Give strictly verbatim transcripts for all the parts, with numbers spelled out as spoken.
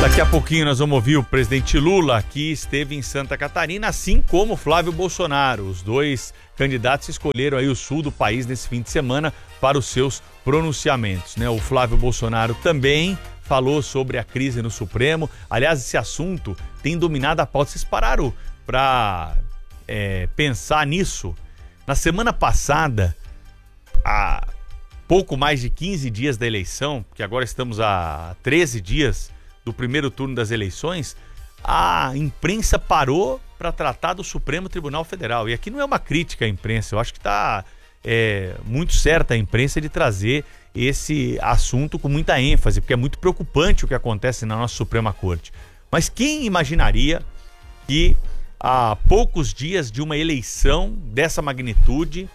Daqui a pouquinho nós vamos ouvir o presidente Lula, que esteve em Santa Catarina, assim como Flávio Bolsonaro. Os dois candidatos escolheram aí o sul do país nesse fim de semana para os seus pronunciamentos, né? O Flávio Bolsonaro também falou sobre a crise no Supremo. Aliás, esse assunto tem dominado a pauta. Vocês pararam para é, pensar nisso? Na semana passada, há pouco mais de quinze dias da eleição, que agora estamos a treze dias do primeiro turno das eleições, a imprensa parou para tratar do Supremo Tribunal Federal. E aqui não é uma crítica à imprensa, eu acho que está é, muito certa a imprensa de trazer esse assunto com muita ênfase, porque é muito preocupante o que acontece na nossa Suprema Corte. Mas quem imaginaria que há poucos dias de uma eleição dessa magnitude,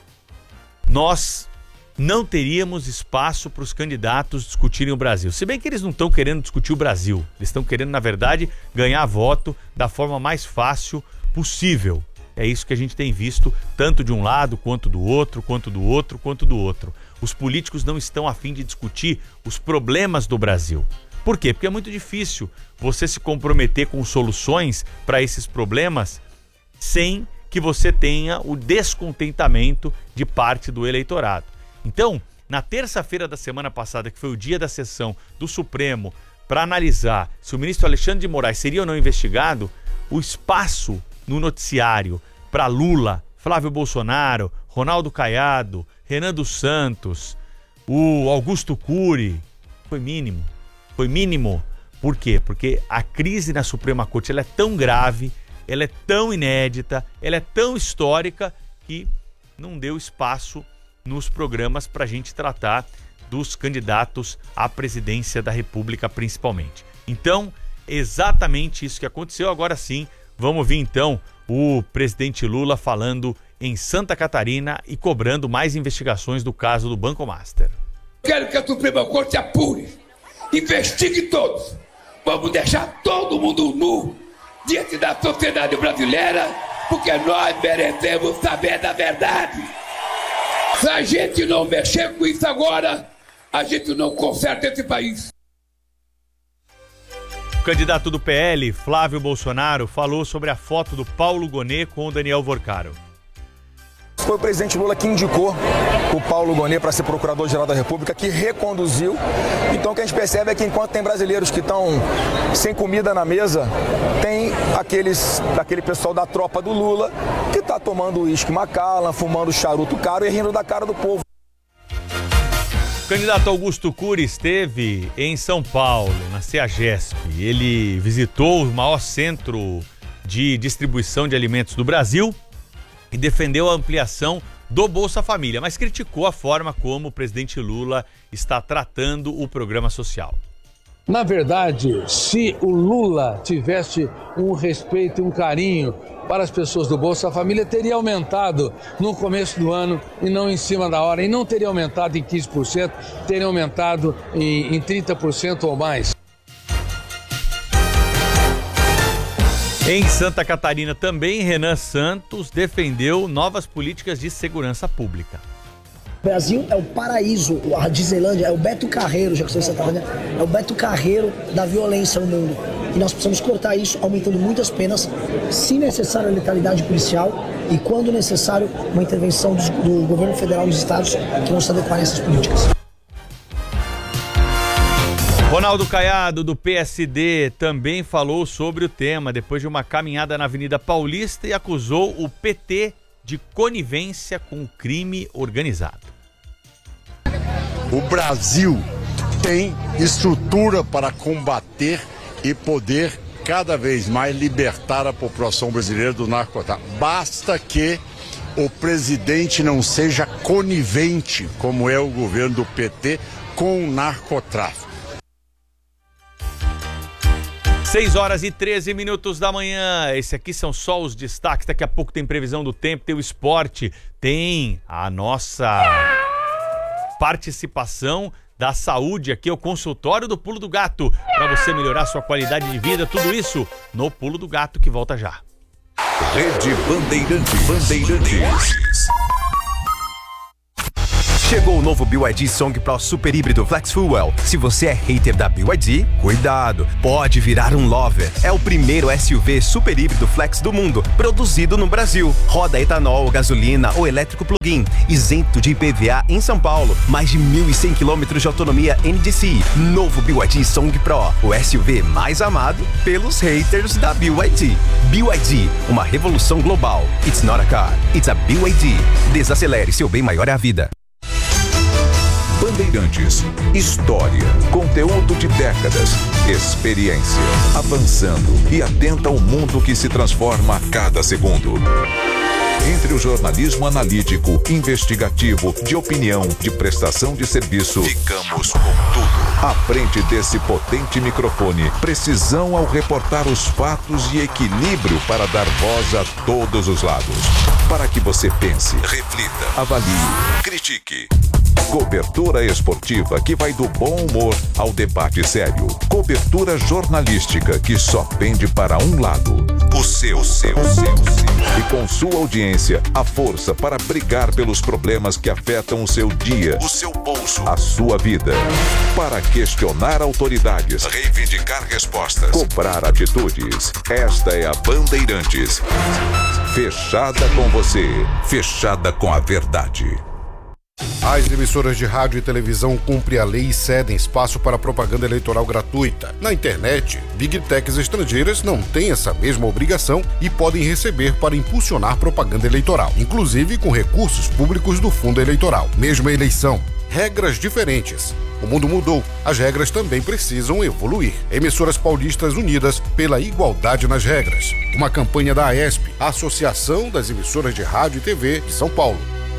nós não teríamos espaço para os candidatos discutirem o Brasil. Se bem que eles não estão querendo discutir o Brasil, eles estão querendo, na verdade, ganhar voto da forma mais fácil possível. É isso que a gente tem visto, tanto de um lado, quanto do outro, quanto do outro, quanto do outro. Os políticos não estão a fim de discutir os problemas do Brasil. Por quê? Porque é muito difícil você se comprometer com soluções para esses problemas sem que você tenha o descontentamento de parte do eleitorado. Então, na terça-feira da semana passada, que foi o dia da sessão do Supremo para analisar se o ministro Alexandre de Moraes seria ou não investigado, o espaço no noticiário para Lula, Flávio Bolsonaro, Ronaldo Caiado, Renan dos Santos, o Augusto Cury, foi mínimo. Foi mínimo. Por quê? Porque a crise na Suprema Corte ela é tão grave, ela é tão inédita, ela é tão histórica que não deu espaço nos programas para a gente tratar dos candidatos à presidência da República principalmente. Então, exatamente isso que aconteceu. Agora sim, vamos ouvir então o presidente Lula falando em Santa Catarina e cobrando mais investigações do caso do Banco Master. Quero que a Suprema Corte apure, investigue todos. Vamos deixar todo mundo nu diante da sociedade brasileira, porque nós merecemos saber da verdade. Se a gente não mexer com isso agora, a gente não conserta esse país. O candidato do P L, Flávio Bolsonaro, falou sobre a foto do Paulo Gonet com o Daniel Vorcaro. Foi o presidente Lula que indicou o Paulo Gonet para ser procurador-geral da República, que reconduziu. Então o que a gente percebe é que enquanto tem brasileiros que estão sem comida na mesa, tem aqueles, aquele pessoal da tropa do Lula que está tomando uísque Macallan, fumando charuto caro e rindo da cara do povo. O candidato Augusto Cury esteve em São Paulo, na CEAGESP. Ele visitou o maior centro de distribuição de alimentos do Brasil e defendeu a ampliação do Bolsa Família, mas criticou a forma como o presidente Lula está tratando o programa social. Na verdade, se o Lula tivesse um respeito e um carinho para as pessoas do Bolsa Família, teria aumentado no começo do ano e não em cima da hora. E não teria aumentado em quinze por cento, teria aumentado em, em trinta por cento ou mais. Em Santa Catarina também, Renan Santos defendeu novas políticas de segurança pública. O Brasil é o paraíso, a Disneylândia é o Beto Carreiro, já que você em Santa Catarina, é o Beto Carreiro da violência no mundo. E nós precisamos cortar isso, aumentando muitas penas, se necessário a letalidade policial e, quando necessário, uma intervenção do, do governo federal e dos estados que vão se adequar a essas políticas. Ronaldo Caiado, do P S D, também falou sobre o tema depois de uma caminhada na Avenida Paulista e acusou o P T de conivência com o crime organizado. O Brasil tem estrutura para combater e poder cada vez mais libertar a população brasileira do narcotráfico. Basta que o presidente não seja conivente, como é o governo do P T, com o narcotráfico. seis horas e treze minutos da manhã. Esse aqui são só os destaques. Daqui a pouco tem previsão do tempo, tem o esporte, tem a nossa participação da saúde aqui, o consultório do Pulo do Gato, para você melhorar sua qualidade de vida. Tudo isso no Pulo do Gato, que volta já. Rede Bandeirantes. Bandeirantes. Chegou o novo B Y D Song Pro Super Híbrido Flex Fuel. Se você é hater da B Y D, cuidado, pode virar um lover. É o primeiro S U V super híbrido flex do mundo, produzido no Brasil. Roda etanol, gasolina ou elétrico plug-in, isento de I P V A em São Paulo. Mais de mil e cem quilômetros de autonomia N D C I. Novo B Y D Song Pro, o S U V mais amado pelos haters da B Y D. B Y D, uma revolução global. It's not a car, it's a B Y D. Desacelere, seu bem maior é a vida. Bandeirantes, história, conteúdo de décadas, experiência, avançando e atenta ao mundo que se transforma a cada segundo. Entre o jornalismo analítico, investigativo, de opinião, de prestação de serviço, ficamos com tudo. À frente desse potente microfone, precisão ao reportar os fatos e equilíbrio para dar voz a todos os lados. Para que você pense, reflita, avalie, critique. Cobertura esportiva que vai do bom humor ao debate sério. Cobertura jornalística que só pende para um lado. O seu, o seu, o seu, o seu. E com sua audiência, a força para brigar pelos problemas que afetam o seu dia, o seu bolso, a sua vida. Para questionar autoridades, reivindicar respostas, cobrar atitudes. Esta é a Bandeirantes. Fechada com você, fechada com a verdade. As emissoras de rádio e televisão cumprem a lei e cedem espaço para propaganda eleitoral gratuita. Na internet, Big Techs estrangeiras não têm essa mesma obrigação e podem receber para impulsionar propaganda eleitoral, inclusive com recursos públicos do fundo eleitoral. Mesma eleição, regras diferentes. O mundo mudou, as regras também precisam evoluir. Emissoras paulistas unidas pela igualdade nas regras. Uma campanha da AESP, a Associação das Emissoras de Rádio e T V de São Paulo.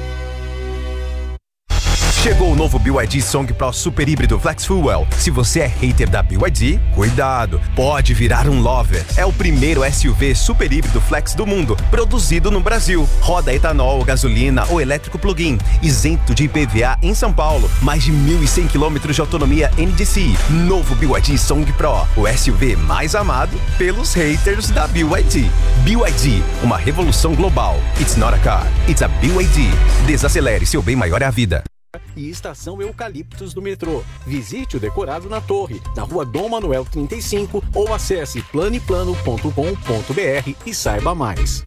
Chegou o novo B Y D Song Pro Super Híbrido Flex Fuel. Se você é hater da B Y D, cuidado, pode virar um lover. É o primeiro S U V super híbrido flex do mundo, produzido no Brasil. Roda etanol, gasolina ou elétrico plug-in, isento de I P V A em São Paulo. Mais de mil e cem quilômetros de autonomia N D C I. Novo B Y D Song Pro, o S U V mais amado pelos haters da B Y D. B Y D, uma revolução global. It's not a car, it's a B Y D. Desacelere, seu bem maior é a vida. E Estação Eucaliptos do metrô. Visite o decorado na Torre, na rua Dom Manuel trinta e cinco ou acesse planeplano ponto com ponto br e saiba mais.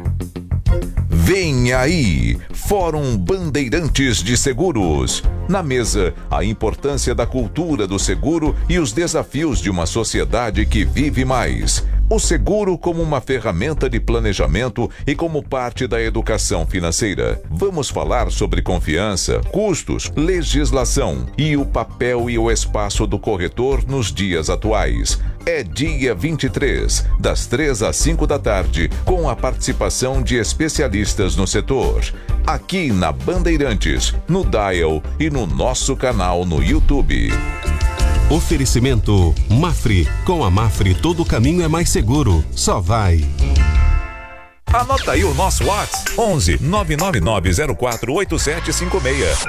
Vem aí, Fórum Bandeirantes de Seguros. Na mesa, a importância da cultura do seguro e os desafios de uma sociedade que vive mais. O seguro como uma ferramenta de planejamento e como parte da educação financeira. Vamos falar sobre confiança, custos, legislação e o papel e o espaço do corretor nos dias atuais. É dia vinte e três, das três às cinco da tarde, com a participação de especialistas no setor. Aqui na Bandeirantes, no Dial e no nosso canal no YouTube. Oferecimento Mafre. Com a Mafre, todo caminho é mais seguro. Só vai. Anota aí o nosso WhatsApp: onze nove nove nove zero quatro oito sete cinco seis.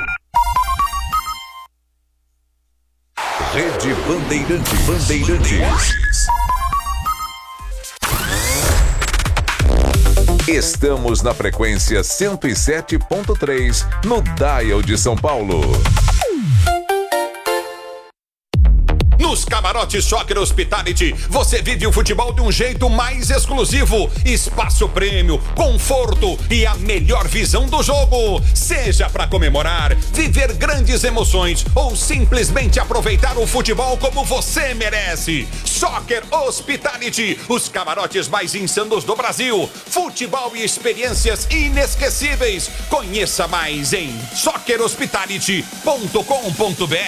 Rede Bandeirantes. Bandeirantes. Estamos na frequência cento e sete ponto três no Dial de São Paulo. Nos camarotes Soccer Hospitality, você vive o futebol de um jeito mais exclusivo. Espaço prêmio, conforto e a melhor visão do jogo. Seja para comemorar, viver grandes emoções ou simplesmente aproveitar o futebol como você merece. Soccer Hospitality, os camarotes mais insanos do Brasil. Futebol e experiências inesquecíveis. Conheça mais em soccer hospitality ponto com ponto br.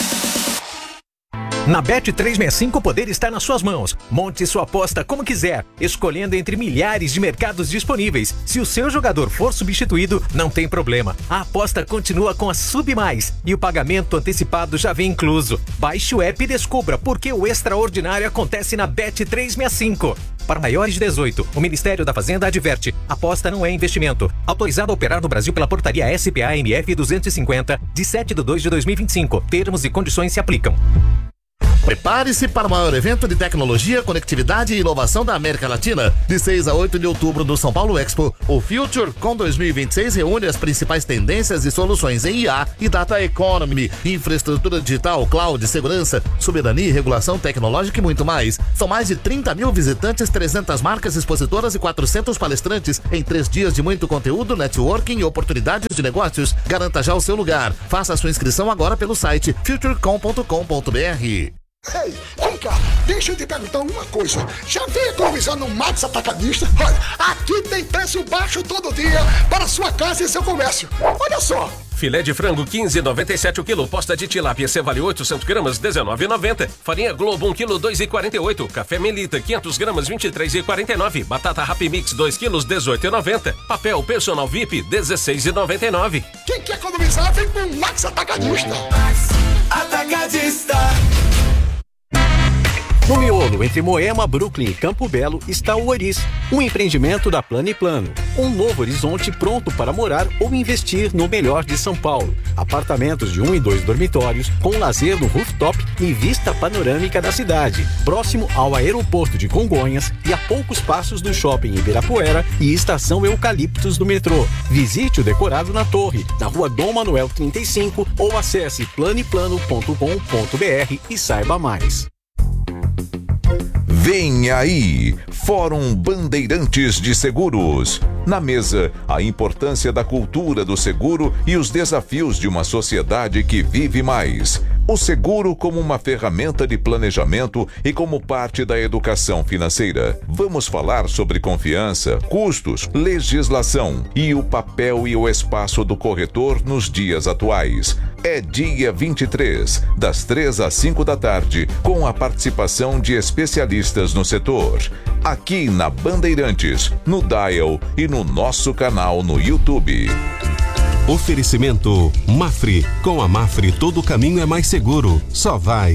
Na Bet trezentos e sessenta e cinco o poder está nas suas mãos. Monte sua aposta como quiser, escolhendo entre milhares de mercados disponíveis. Se o seu jogador for substituído, não tem problema. A aposta continua com a Sub Mais e o pagamento antecipado já vem incluso. Baixe o app e descubra por que o extraordinário acontece na Bet trezentos e sessenta e cinco. Para maiores de dezoito, o Ministério da Fazenda adverte: aposta não é investimento. Autorizado a operar no Brasil pela portaria S P A M F duzentos e cinquenta, de sete de dois de dois mil e vinte e cinco. Termos e condições se aplicam. Prepare-se para o maior evento de tecnologia, conectividade e inovação da América Latina. De seis a oito de outubro no São Paulo Expo, o FutureCon dois mil e vinte e seis reúne as principais tendências e soluções em I A e Data Economy, infraestrutura digital, cloud, segurança, soberania e regulação tecnológica e muito mais. São mais de trinta mil visitantes, trezentas marcas expositoras e quatrocentos palestrantes em três dias de muito conteúdo, networking e oportunidades de negócios. Garanta já o seu lugar. Faça a sua inscrição agora pelo site futurecom ponto com ponto b r. Ei, vem cá, deixa eu te perguntar uma coisa. Já veio economizar no Max Atacadista? Olha, aqui tem preço baixo todo dia para sua casa e seu comércio. Olha só. Filé de frango quinze e noventa e sete o quilo. Posta de tilápia Cevale oitocentos gramas dezenove e noventa. Farinha Globo um quilo dois e quarenta e oito. Café Melita quinhentos gramas vinte e três e quarenta e nove. Batata Happy Mix dois quilos dezoito e noventa. Papel Personal V I P dezesseis e noventa e nove. Quem quer economizar vem com o Max Atacadista. Max Atacadista. No miolo, entre Moema, Brooklyn e Campo Belo, está o Oris, um empreendimento da Plano e Plano. Um novo horizonte pronto para morar ou investir no melhor de São Paulo. Apartamentos de um e dois dormitórios, com lazer no rooftop e vista panorâmica da cidade. Próximo ao aeroporto de Congonhas e a poucos passos do shopping Ibirapuera e estação Eucaliptos do metrô. Visite o decorado na torre, na rua Dom Manuel trinta e cinco ou acesse plano e plano ponto com ponto b r e saiba mais. Vem aí, Fórum Bandeirantes de Seguros. Na mesa, a importância da cultura do seguro e os desafios de uma sociedade que vive mais. O seguro como uma ferramenta de planejamento e como parte da educação financeira. Vamos falar sobre confiança, custos, legislação e o papel e o espaço do corretor nos dias atuais. É dia vinte e três, das três às cinco da tarde, com a participação de especialistas no setor. Aqui na Bandeirantes, no Dial e no nosso canal no YouTube. Oferecimento Mafre. Com a Mafre todo caminho é mais seguro. Só vai.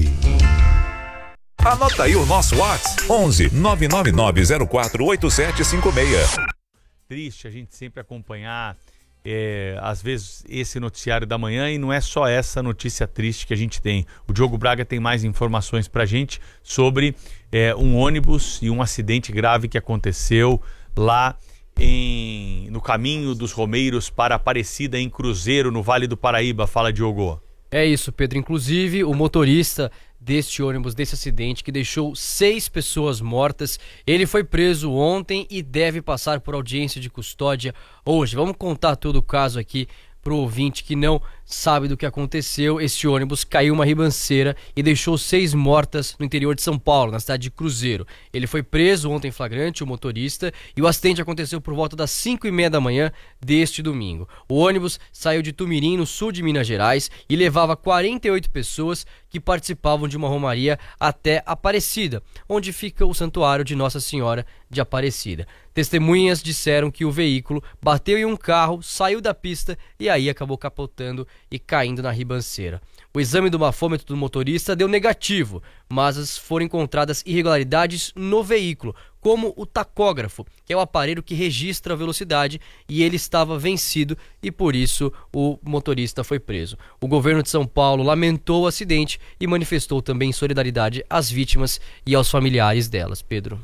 Anota aí o nosso WhatsApp. onze nove nove nove zero quatro oito sete cinco seis. Triste a gente sempre acompanhar, é, às vezes, esse noticiário da manhã, e não é só essa notícia triste que a gente tem. O Diogo Braga tem mais informações pra gente sobre é, um ônibus e um acidente grave que aconteceu lá Em, no caminho dos Romeiros para Aparecida, em Cruzeiro, no Vale do Paraíba. Fala, Diogo. É isso, Pedro. Inclusive, o motorista deste ônibus, desse acidente, que deixou seis pessoas mortas, ele foi preso ontem e deve passar por audiência de custódia hoje. Vamos contar todo o caso aqui para o ouvinte que não sabe do que aconteceu. Esse ônibus caiu uma ribanceira e deixou seis mortas no interior de São Paulo, na cidade de Cruzeiro. Ele foi preso ontem em flagrante, o motorista, e o acidente aconteceu por volta das cinco e meia da manhã deste domingo. O ônibus saiu de Tumirim, no sul de Minas Gerais, e levava quarenta e oito pessoas que participavam de uma romaria até Aparecida, onde fica o santuário de Nossa Senhora de Aparecida. Testemunhas disseram que o veículo bateu em um carro, saiu da pista e aí acabou capotando e caindo na ribanceira. O exame do bafômetro do motorista deu negativo, mas foram encontradas irregularidades no veículo, como o tacógrafo, que é o aparelho que registra a velocidade, e ele estava vencido e por isso o motorista foi preso. O governo de São Paulo lamentou o acidente e manifestou também solidariedade às vítimas e aos familiares delas. Pedro.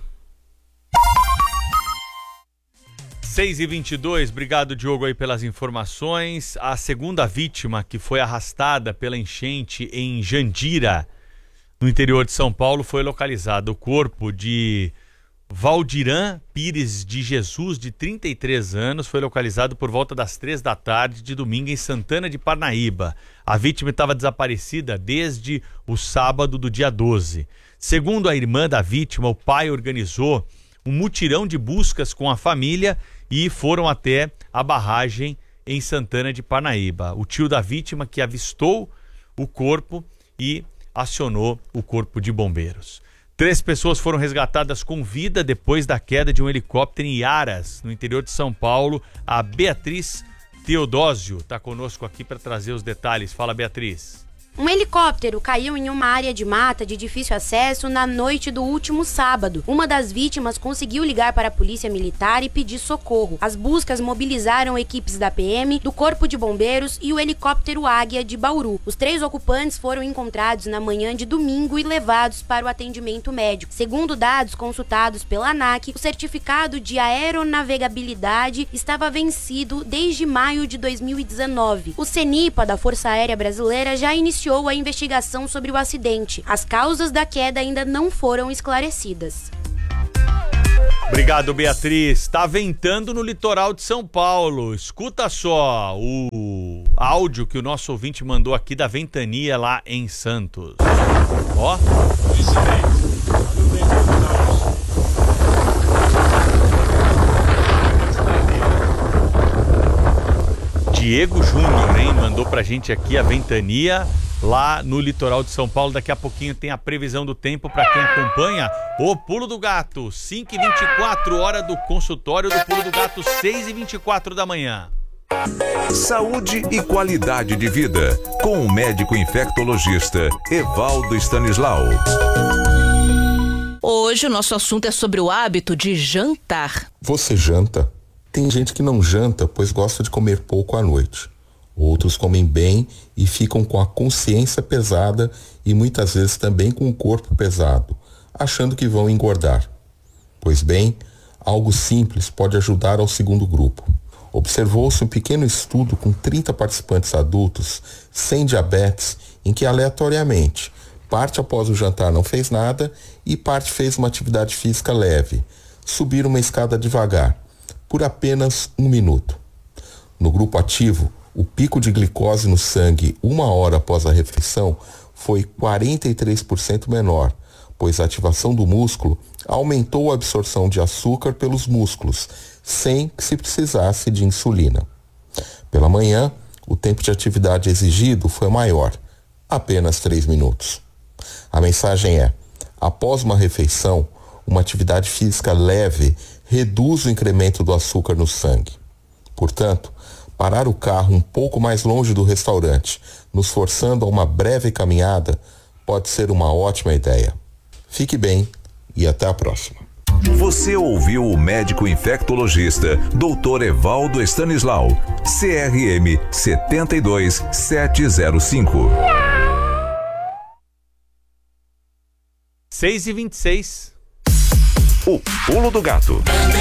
seis e vinte e dois, obrigado, Diogo, aí pelas informações. A segunda vítima que foi arrastada pela enchente em Jandira, no interior de São Paulo, foi localizada. O corpo de Valdirã Pires de Jesus, de trinta e três anos, foi localizado por volta das três da tarde de domingo em Santana de Parnaíba. A vítima estava desaparecida desde o sábado do dia doze. Segundo a irmã da vítima, o pai organizou um mutirão de buscas com a família e foram até a barragem em Santana de Parnaíba. O tio da vítima que avistou o corpo e acionou o corpo de bombeiros. Três pessoas foram resgatadas com vida depois da queda de um helicóptero em Iaras, no interior de São Paulo. A Beatriz Teodósio está conosco aqui para trazer os detalhes. Fala, Beatriz. Um helicóptero caiu em uma área de mata de difícil acesso na noite do último sábado. Uma das vítimas conseguiu ligar para a polícia militar e pedir socorro. As buscas mobilizaram equipes da P M, do Corpo de Bombeiros e o helicóptero Águia de Bauru. Os três ocupantes foram encontrados na manhã de domingo e levados para o atendimento médico. Segundo dados consultados pela ANAC, o certificado de aeronavegabilidade estava vencido desde maio de dois mil e dezenove. O CENIPA da Força Aérea Brasileira já iniciou a investigação sobre o acidente. As causas da queda ainda não foram esclarecidas. Obrigado, Beatriz. Tá ventando no litoral de São Paulo. Escuta só o áudio que o nosso ouvinte mandou aqui da ventania lá em Santos. Ó. Diego Júnior, hein? Mandou pra gente aqui a ventania lá no litoral de São Paulo. Daqui a pouquinho tem a previsão do tempo para quem acompanha o Pulo do Gato. cinco e vinte e quatro, hora do consultório do Pulo do Gato, seis e vinte e quatro da manhã. Saúde e qualidade de vida, com o médico infectologista Evaldo Stanislau. Hoje o nosso assunto é sobre o hábito de jantar. Você janta? Tem gente que não janta, pois gosta de comer pouco à noite. Outros comem bem e ficam com a consciência pesada e muitas vezes também com o corpo pesado, achando que vão engordar. Pois bem, algo simples pode ajudar ao segundo grupo. Observou-se um pequeno estudo com trinta participantes adultos sem diabetes, em que aleatoriamente, parte após o jantar não fez nada e parte fez uma atividade física leve, subir uma escada devagar, por apenas um minuto. No grupo ativo, o pico de glicose no sangue uma hora após a refeição foi quarenta e três por cento menor, pois a ativação do músculo aumentou a absorção de açúcar pelos músculos, sem que se precisasse de insulina. Pela manhã, o tempo de atividade exigido foi maior, apenas três minutos. A mensagem é: após uma refeição, uma atividade física leve reduz o incremento do açúcar no sangue. Portanto, parar o carro um pouco mais longe do restaurante, nos forçando a uma breve caminhada, pode ser uma ótima ideia. Fique bem e até a próxima. Você ouviu o médico infectologista doutor Evaldo Stanislau, C R M sete dois sete zero cinco. seis e vinte e seis. O Pulo do Gato.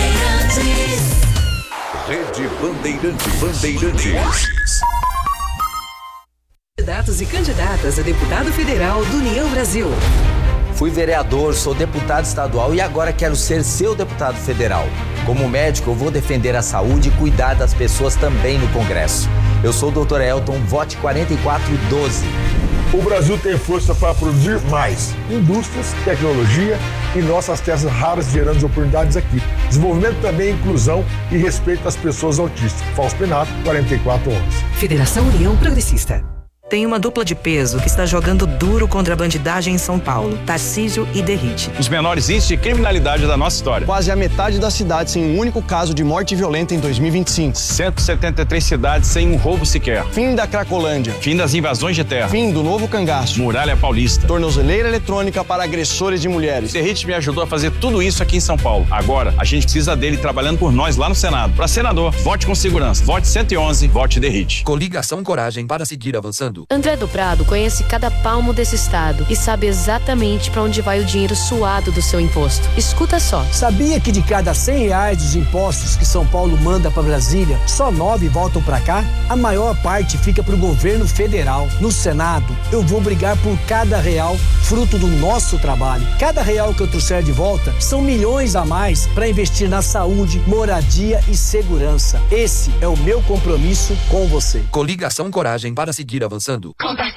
Rede Bandeirantes. Bandeirantes. Candidatos e candidatas a deputado federal do União Brasil. Fui vereador, sou deputado estadual e agora quero ser seu deputado federal. Como médico, eu vou defender a saúde e cuidar das pessoas também no Congresso. Eu sou o doutor Elton, vote quarenta e quatro doze. O Brasil tem força para produzir mais indústrias, tecnologia e nossas terras raras gerando oportunidades aqui. Desenvolvimento também, inclusão e respeito às pessoas autistas. Fausto Penato, quarenta e quatro onze. Federação União Progressista. Tem uma dupla de peso que está jogando duro contra a bandidagem em São Paulo, Tarcísio e Derrite. Os menores índices de criminalidade da nossa história. Quase a metade da cidade sem um único caso de morte violenta em dois mil e vinte e cinco. cento e setenta e três cidades sem um roubo sequer. Fim da Cracolândia. Fim das invasões de terra. Fim do novo cangaço. Muralha Paulista. Tornozeleira eletrônica para agressores de mulheres. Derrite me ajudou a fazer tudo isso aqui em São Paulo. Agora, a gente precisa dele trabalhando por nós lá no Senado. Para senador, vote com segurança. Vote cento e onze, vote Derrite. Coligação Coragem para seguir avançando. André do Prado conhece cada palmo desse estado e sabe exatamente para onde vai o dinheiro suado do seu imposto. Escuta só. Sabia que de cada cem reais dos impostos que São Paulo manda para Brasília, só nove voltam para cá? A maior parte fica para o governo federal. No Senado, eu vou brigar por cada real, fruto do nosso trabalho. Cada real que eu trouxer de volta são milhões a mais para investir na saúde, moradia e segurança. Esse é o meu compromisso com você. Coligação Coragem para seguir avançando.